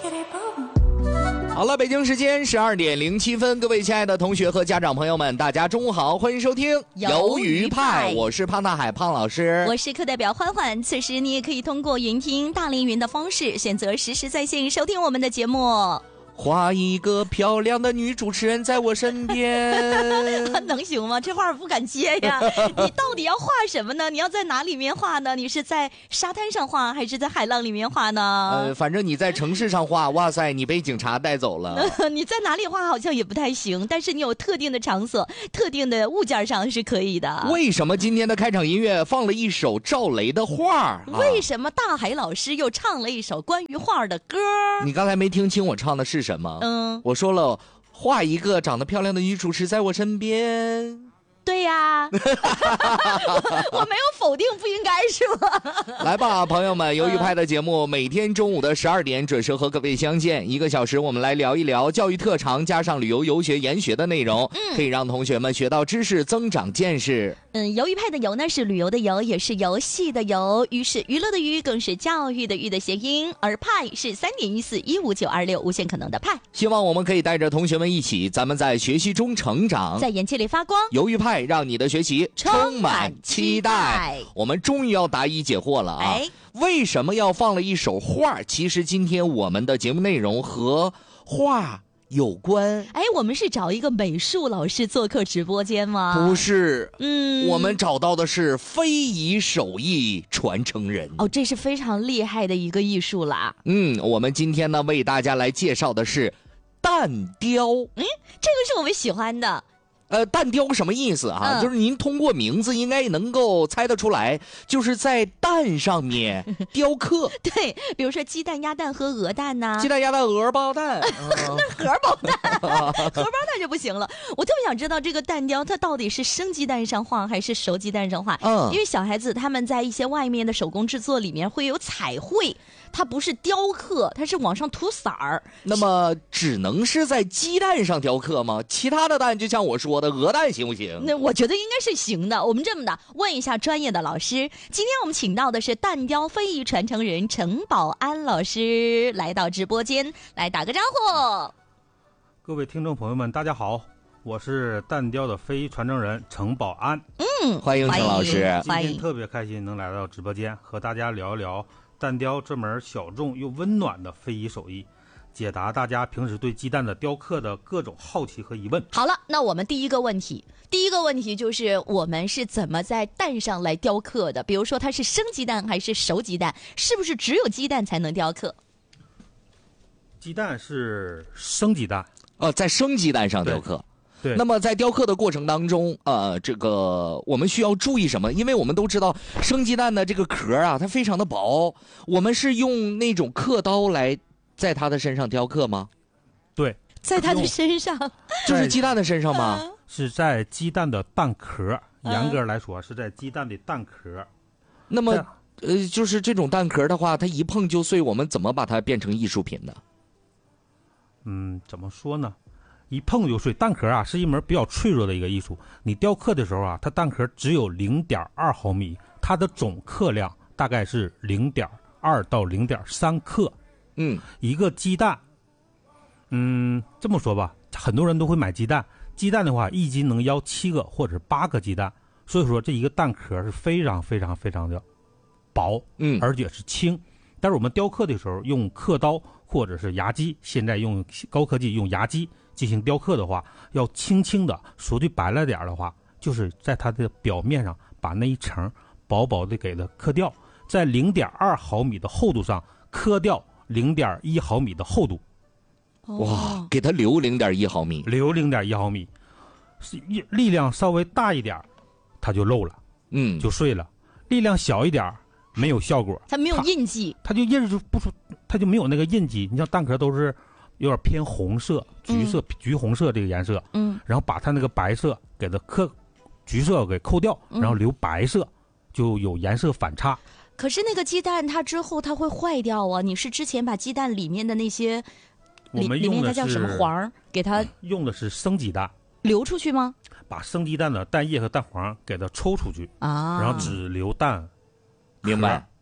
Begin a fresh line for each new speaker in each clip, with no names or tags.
好了，北京时间12:07，各位亲爱的同学和家长朋友们，大家中午好，欢迎收听
鱿鱼派，
我是胖大海胖老师，
我是课代表欢欢。此时你也可以通过云听大连云的方式，选择实时在线收听我们的节目。
画一个漂亮的女主持人在我身边
能行吗？这话不敢接呀。你到底要画什么呢？你要在哪里面画呢？你是在沙滩上画还是在海浪里面画呢？
反正你在城市上画，哇塞，你被警察带走了。
你在哪里画好像也不太行，但是你有特定的场所特定的物件上是可以的。
为什么今天的开场音乐放了一首赵雷的画？
为什么大海老师又唱了一首关于画的歌？
你刚才没听清我唱的是什么？我说了，画一个长得漂亮的女主持在我身边。
对呀，我没有否定，不应该是吧？
来吧，朋友们，鱿鱼派的节目每天中午的12点准时和各位相见，1个小时，我们来聊一聊教育特长加上旅游游学研学的内容，可以让同学们学到知识，增长见识。
鱿鱼派的鱿呢是旅游的游，也是游戏的游，鱼是娱乐的娱，更是教育的育的谐音，而派是3.14159526无限可能的派。
希望我们可以带着同学们一起，咱们在学习中成长，
在眼界里发光。
鱿鱼派让你的学习充满期待。我们终于要答疑解惑了啊！为什么要放了一首画？其实今天我们的节目内容和画有关。
我们是找一个美术老师做客直播间吗？
不是，我们找到的是非遗手艺传承人。
这是非常厉害的一个艺术啦。
我们今天呢为大家来介绍的是蛋雕。
这个是我们喜欢的。
蛋雕什么意思啊？就是您通过名字应该能够猜得出来，就是在蛋上面雕刻。
对，比如说鸡蛋、鸭蛋和鹅蛋呐。
鸡蛋、鸭蛋、鹅包蛋，
那是荷包蛋，荷包蛋就不行了。我特别想知道这个蛋雕它到底是生鸡蛋上画还是熟鸡蛋上画？因为小孩子他们在一些外面的手工制作里面会有彩绘，它不是雕刻，它是往上涂色儿。那
么只能是在鸡蛋上雕刻吗？其他的蛋就像我说的鹅蛋行不行？
那我觉得应该是行的。我们这么的问一下专业的老师。今天我们请到的是蛋雕非遗传承人程宝安老师来到直播间，来打个招呼。
各位听众朋友们大家好，我是蛋雕的非遗传承人程宝安。
欢迎程老师。
今天特别开心能来到直播间和大家聊一聊蛋雕这门小众又温暖的非遗手艺，解答大家平时对鸡蛋的雕刻的各种好奇和疑问。
好了，那我们第一个问题就是我们是怎么在蛋上来雕刻的？比如说它是生鸡蛋还是熟鸡蛋？是不是只有鸡蛋才能雕刻？
鸡蛋是生鸡蛋，
在生鸡蛋上雕刻。
对。
那么在雕刻的过程当中，这个我们需要注意什么？因为我们都知道生鸡蛋的这个壳啊，它非常的薄，我们是用那种刻刀来在它的身上雕刻吗？
对，
在它的身上，
就是鸡蛋的身上吗？
是在鸡蛋的蛋壳，严格来说是在鸡蛋的蛋壳。
那么，就是这种蛋壳的话，它一碰就碎，我们怎么把它变成艺术品呢？
怎么说呢？一碰就碎，蛋壳啊是一门比较脆弱的一个艺术。你雕刻的时候啊，它蛋壳只有0.2毫米，它的总克量大概是0.2到0.3克。一个鸡蛋，这么说吧，很多人都会买鸡蛋。鸡蛋的话，一斤能要7个或者8个鸡蛋，所以说这一个蛋壳是非常非常非常的薄，而且是轻。但是我们雕刻的时候用刻刀或者是牙机，现在用高科技用牙机进行雕刻的话，要轻轻的，说句白了点的话，就是在它的表面上把那一层薄薄的给它刻掉，在0.2毫米的厚度上刻掉0.1毫米的厚度。
哇，给它留0.1毫米，
留0.1毫米，力量稍微大一点它就漏了，就碎了；力量小一点没有效果，
它没有印记，
它就印就不出，它就没有那个印记。你像蛋壳都是有点偏红色、橘色、橘红色这个颜色，然后把它那个白色给它橘色给扣掉，然后留白色，就有颜色反差。
可是那个鸡蛋它之后它会坏掉啊！你是之前把鸡蛋里面的那些，
我们用的是里面它
叫什么黄，给它
用的是生鸡蛋，
流出去吗？
把生鸡蛋的蛋液和蛋黄给它抽出去啊，然后只留蛋。
明白。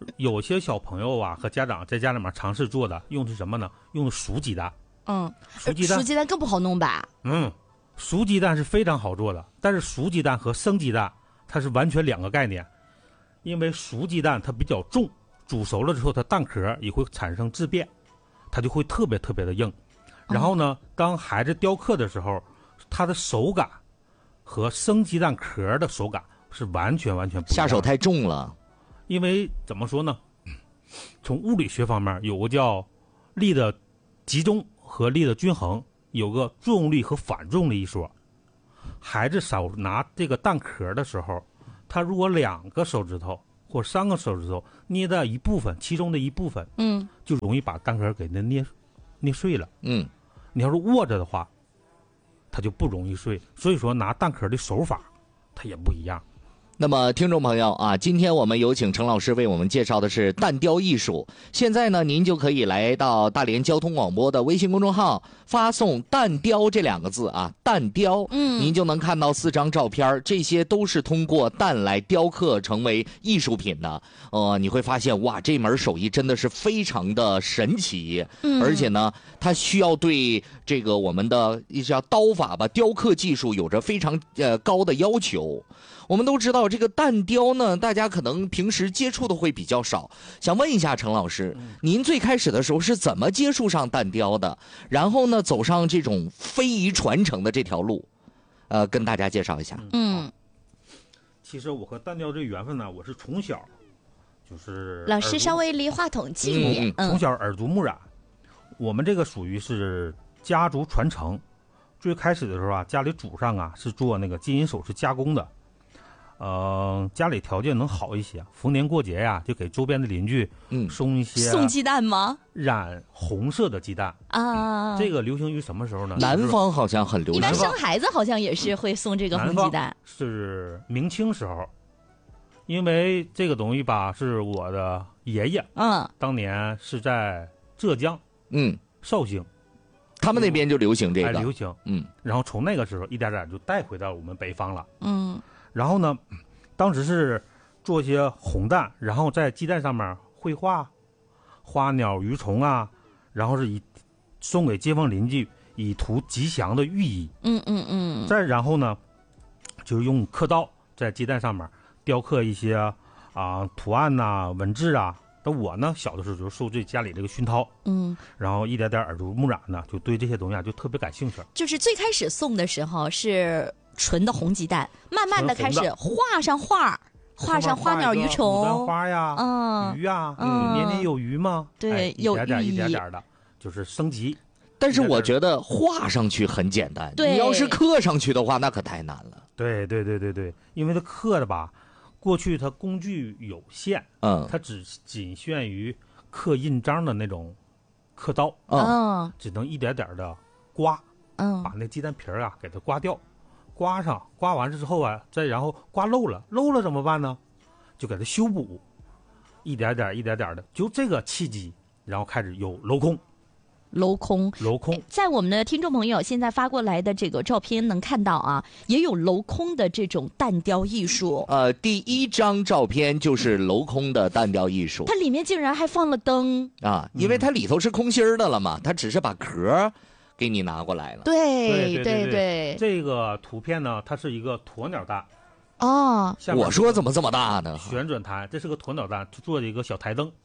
有些小朋友啊和家长在家里面尝试做的，用的是什么呢？用的熟鸡蛋。熟鸡蛋
更不好弄吧？
熟鸡蛋是非常好做的，但是熟鸡蛋和生鸡蛋它是完全两个概念，因为熟鸡蛋它比较重，煮熟了之后它蛋壳也会产生质变，它就会特别特别的硬。然后呢，当孩子雕刻的时候，它的手感和生鸡蛋壳的手感是完全不一样的，
下手太重了。
因为怎么说呢，从物理学方面有个叫力的集中和力的均衡，有个作用力和反作用力一说。孩子手拿这个蛋壳的时候，他如果2个手指头或3个手指头捏的一部分，其中的一部分，就容易把蛋壳给捏碎了。你要是握着的话，它就不容易碎。所以说拿蛋壳的手法它也不一样。
那么听众朋友啊，今天我们有请程老师为我们介绍的是蛋雕艺术。现在呢，您就可以来到大连交通广播的微信公众号，发送蛋雕这2个字啊，蛋雕，您就能看到4张照片，这些都是通过蛋来雕刻成为艺术品的。你会发现哇，这门手艺真的是非常的神奇，而且呢，它需要对这个我们的叫刀法吧，雕刻技术有着非常高的要求。我们都知道这个蛋雕呢，大家可能平时接触的会比较少。想问一下程老师，您最开始的时候是怎么接触上蛋雕的？然后呢，走上这种非遗传承的这条路，跟大家介绍一下。
其实我和蛋雕这缘分呢，我是从小就是
老师稍微离话筒近一点，
从小耳濡目染。我们这个属于是家族传承。最开始的时候啊，家里祖上啊是做那个金银首饰加工的，家里条件能好一些，逢年过节呀，就给周边的邻居送一些
送鸡蛋吗？
染红色的鸡蛋啊，这个流行于什么时候呢？
南方好像很流行，
一般生孩子好像也是会送这个红鸡蛋。
是明清时候，因为这个东西吧，是我的爷爷，当年是在浙江，绍兴。
他们那边就流行这个，
流行，然后从那个时候一点点就带回到我们北方了，然后呢，当时是做一些红蛋，然后在鸡蛋上面绘画花鸟鱼虫啊，然后是以送给街坊邻居，以图吉祥的寓意，再然后呢，就是用刻刀在鸡蛋上面雕刻一些图案呐、文字啊。那我呢，小的时候就受这家里这个熏陶，然后一点点耳濡目染呢，就对这些东西就特别感兴趣。
就是最开始送的时候是纯的红鸡蛋，慢慢的开始画上画，画上花鸟鱼虫、
牡丹花呀、鱼呀，年年有余嘛，
对，
一点点的，就是升级。
但是我觉得画上去很简单，你要是刻上去的话，那可太难了。
对，因为它刻的吧。过去它工具有限，它仅限于刻印章的那种刻刀，只能一点点的刮，把那鸡蛋皮儿给它刮掉，刮上，刮完之后啊，再然后刮漏了怎么办呢？就给它修补，一点点的，就这个契机，然后开始有镂空。
镂空，在我们的听众朋友现在发过来的这个照片能看到啊，也有镂空的这种蛋雕艺术。
第1张照片就是镂空的蛋雕艺术，
它里面竟然还放了灯
啊，因为它里头是空心的了嘛，它只是把壳给你拿过来了。
对，
这个图片呢，它是一个鸵鸟蛋。
我说怎么这么大呢？
旋转台，这是个鸵鸟蛋，做了一个小台灯。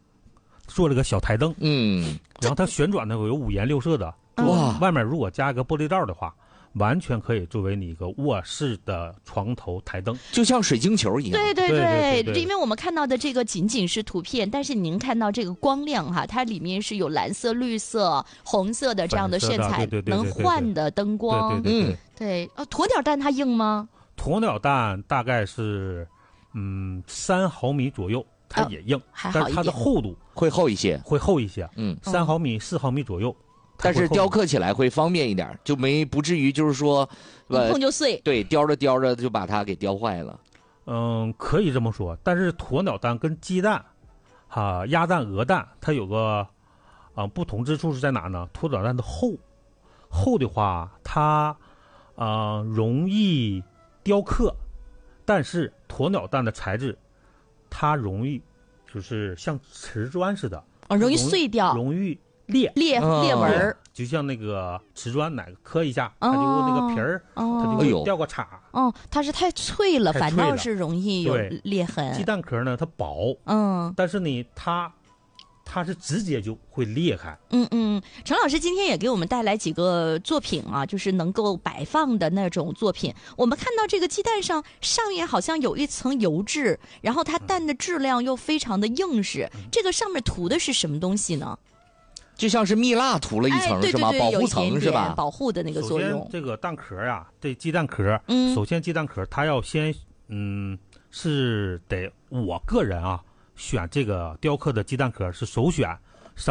然后它旋转的有5颜6色的，哇！外面如果加一个玻璃罩的话，完全可以作为你一个卧室的床头台灯，
就像水晶球一样。
对，因为我们看到的这个仅仅是图片，但是您看到这个光亮哈，它里面是有蓝色、绿色、红色的这样的线材，能换的灯光。对。鸵鸟蛋它硬吗？
鸵鸟蛋大概是3毫米左右。它也硬，但是它的厚度
会厚一些
，3毫米、4毫米左右。
但是雕刻起来会方便一点，就不至于就是说，
一碰就碎。
对，雕着就把它给雕坏了。
可以这么说。但是鸵鸟蛋跟鸡蛋、鸭蛋、鹅蛋，它有个不同之处是在哪呢？鸵鸟蛋的厚的话，它容易雕刻，但是鸵鸟蛋的材质。它容易就是像瓷砖似的，
容易碎掉，
容易裂
纹，
就像那个瓷砖哪个磕一下，它就那个皮儿，它就会掉个叉。
它是太脆了，反倒是容易有裂痕。
鸡蛋壳呢，它薄，但是呢，它是直接就会裂开。
陈老师今天也给我们带来几个作品啊，就是能够摆放的那种作品。我们看到这个鸡蛋上面好像有一层油质，然后它蛋的质量又非常的硬实。这个上面涂的是什么东西呢？
就像是蜜蜡涂了一层，是吧？保护层是吧？
保护的那个作用。
首先这个蛋壳呀，这鸡蛋壳，首先鸡蛋壳它要先，是得我个人啊。选这个雕刻的鸡蛋壳是首选，